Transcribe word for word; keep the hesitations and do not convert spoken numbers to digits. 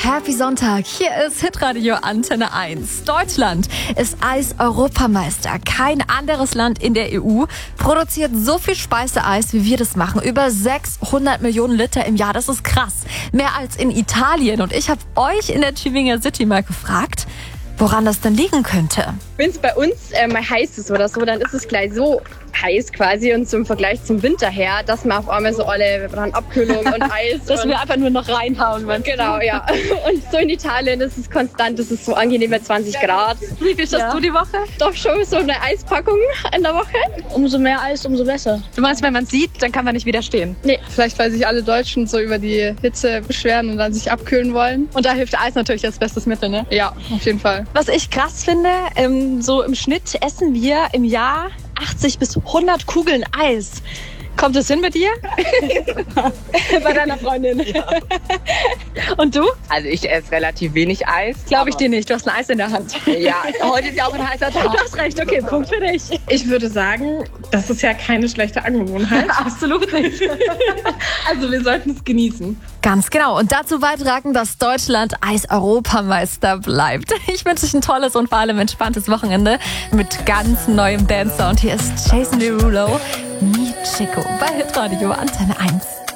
Happy Sonntag, hier ist Hitradio Antenne eins. Deutschland ist Eis-Europameister. Kein anderes Land in der E U produziert so viel Speiseeis, wie wir das machen. Über sechshundert Millionen Liter im Jahr, das ist krass. Mehr als in Italien. Und ich habe euch in der Tübinger City mal gefragt, woran das denn liegen könnte. Wenn es bei uns äh, mal heiß ist oder so, dann ist es gleich so heiß quasi und zum Vergleich zum Winter her, dass man auf einmal so alle, wir brauchen Abkühlung und Eis. Dass und wir einfach nur noch reinhauen. Genau, ja. Und so in Italien ist es konstant, es ist so angenehm mit zwanzig Grad. Wie viel schaffst Ja. du die Woche? Doch schon so eine Eispackung in der Woche. Umso mehr Eis, umso besser. Du meinst, wenn man sieht, dann kann man nicht widerstehen. Nee. Vielleicht, weil sich alle Deutschen so über die Hitze beschweren und dann sich abkühlen wollen. Und da hilft Eis natürlich als bestes Mittel, ne? Ja, auf jeden Fall. Was ich krass finde, ähm, so im Schnitt essen wir im Jahr achtzig bis hundert Kugeln Eis. Kommt das hin mit dir? Bei deiner Freundin? Ja. Und du? Also ich esse relativ wenig Eis. Glaube ich dir nicht, du hast ein Eis in der Hand. Ja, heute ist ja auch ein heißer Du Tag. hast recht, okay, Punkt für dich. Ich würde sagen, das ist ja keine schlechte Angewohnheit. Absolut nicht. Also wir sollten es genießen. Ganz genau. Und dazu beitragen, dass Deutschland Eis-Europameister bleibt. Ich wünsche euch ein tolles und vor allem entspanntes Wochenende mit ganz neuem Dance-Sound. Hier ist Jason Derulo, Mi Chico bei Hitradio Antenne eins.